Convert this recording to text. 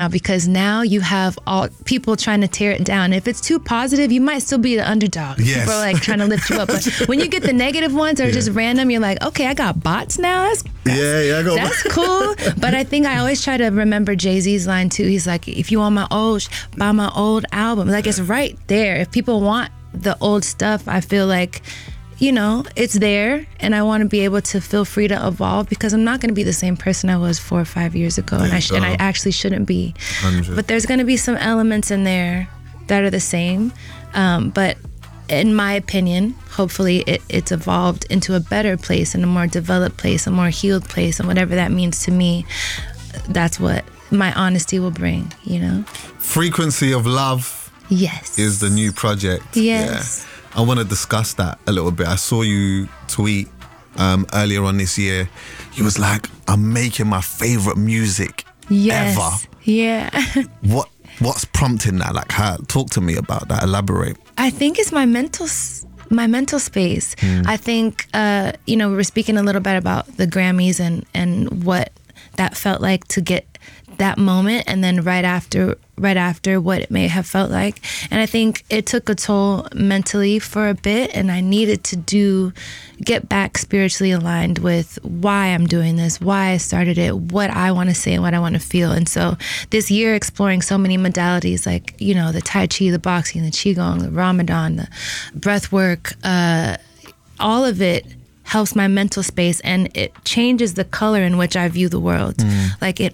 now, because now you have all people trying to tear it down. If it's too positive, you might still be the underdog. Yes. People are like trying to lift you up. But when you get the negative ones that are just random, you're like, okay, I got bots now. That's cool. But I think I always try to remember Jay-Z's line too. He's like, if you want my old, buy my old album. Like, it's right there. If people want the old stuff, I feel like, you know, it's there, and I want to be able to feel free to evolve, because I'm not going to be the same person I was 4 or 5 years ago, and I actually shouldn't be. 100. But there's going to be some elements in there that are the same. But in my opinion, hopefully it's evolved into a better place, and a more developed place, a more healed place, and whatever that means to me, that's what my honesty will bring, you know? Frequency of Love. Yes. Is the new project. Yes. Yeah. I want to discuss that a little bit. I saw you tweet earlier on this year. You was like, I'm making my favorite music ever. Yeah. What's prompting that? Like, talk to me about that. Elaborate. I think it's my mental space. I think, we were speaking a little bit about the Grammys and what that felt like to get that moment, and then right after what it may have felt like. And I think it took a toll mentally for a bit, and I needed to get back spiritually aligned with why I'm doing this, why I started it, what I want to say and what I want to feel. And so this year, exploring so many modalities, like, you know, the Tai Chi, the boxing, the Qigong, the Ramadan, the breath work, all of it helps my mental space, and it changes the color in which I view the world. Like, it